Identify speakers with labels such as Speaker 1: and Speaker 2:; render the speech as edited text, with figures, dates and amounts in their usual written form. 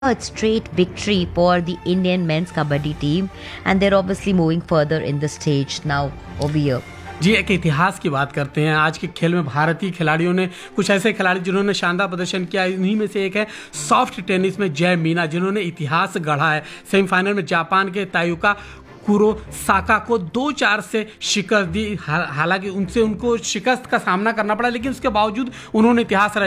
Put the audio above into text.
Speaker 1: third straight victory for the Indian men's kabaddi team, and they're obviously moving further in the stage now over here.
Speaker 2: जी, एक इतिहास की बात करते हैं। आज के खेल में भारतीय खिलाड़ियों ने कुछ ऐसे खिलाड़ी जिन्होंने शानदार प्रदर्शन किया, इन्हीं में से एक है सॉफ्ट टेनिस में जय मीना, जिन्होंने इतिहास गढ़ा है। सेमीफाइनल में जापान के तायुका कुरोसाका को 2-4 से शिकस्त दी। हालांकि उनको शिकस्त का सामना करना पड़ा, लेकिन उसके बावजूद उन्होंने इतिहास